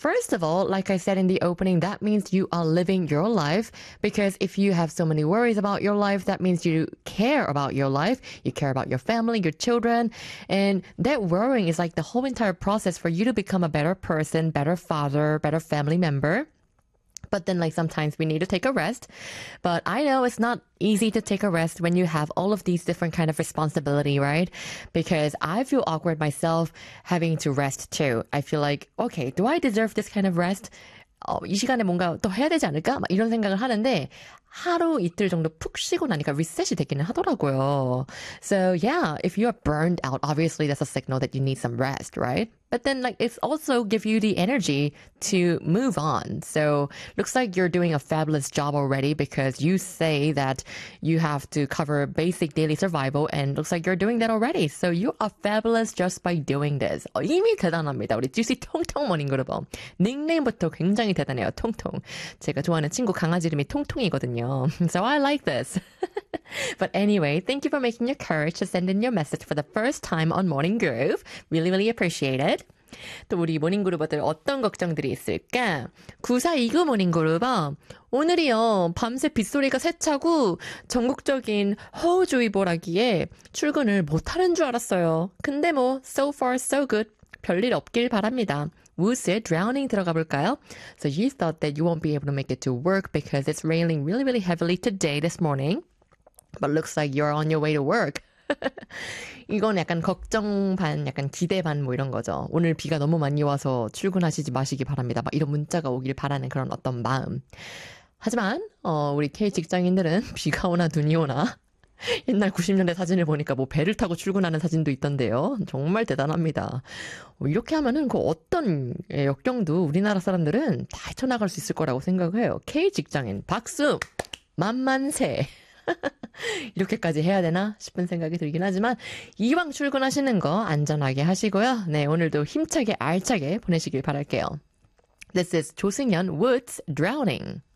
first of all, like I said in the opening, that means you are living your life. Because if you have so many worries about your life, that means you care about your life. You care about your family, your children. And that worrying is like the whole entire process for you to become a better person, better father, better family member. But then like sometimes we need to take a rest. But I know it's not easy to take a rest when you have all of these different kind of responsibility, right? Because I feel awkward myself having to rest too. I feel like, okay, do I deserve this kind of rest? 이 시간에 뭔가 더 해야 되지 않을까? 막 이런 생각을 하는데 하루 이틀 정도 푹 쉬고 나니까 리셋이 되기는 하더라고요. So yeah, if you are burned out, obviously that's a signal that you need some rest, right? But then like it's also give you the energy to move on. So looks like you're doing a fabulous job already because you say that you have to cover basic daily survival and looks like you're doing that already. So you are fabulous just by doing this. 이미 대단합니다. 우리 GC 통통머닝 그룹. 닉네임부터 굉장히 대단해요. 통통. 제가 좋아하는 친구 강아지 이름이 통통이거든요. So I like this. But anyway, thank you for making your courage to send in your message for the first time on Morning Groove. Really, really appreciate it. 또 우리 모닝그룹들 어떤 걱정들이 있을까? 9429 모닝그룹 오늘이요 밤새 빗소리가 세차고 전국적인 허우주의보라기에 출근을 못하는 줄 알았어요. 근데 뭐 so far so good. 별일 없길 바랍니다. Woods의 Drowning 들어가 볼까요? So you thought that you won't be able to make it to work because it's raining really, really heavily today, this morning. But looks like you're on your way to work. 이건 약간 걱정 반, 약간 기대 반 뭐 이런 거죠. 오늘 비가 너무 많이 와서 출근하시지 마시기 바랍니다. 막 이런 문자가 오길 바라는 그런 어떤 마음. 하지만 우리 K 직장인들은 비가 오나 눈이 오나 옛날 90년대 사진을 보니까 뭐 배를 타고 출근하는 사진도 있던데요. 정말 대단합니다. 이렇게 하면은 그 어떤 역경도 우리나라 사람들은 다 헤쳐나갈 수 있을 거라고 생각을 해요. K 직장인 박수! 만만세! 이렇게까지 해야 되나 싶은 생각이 들긴 하지만 이왕 출근하시는 거 안전하게 하시고요. 네, 오늘도 힘차게 알차게 보내시길 바랄게요. This is 조승연 Woods Drowning.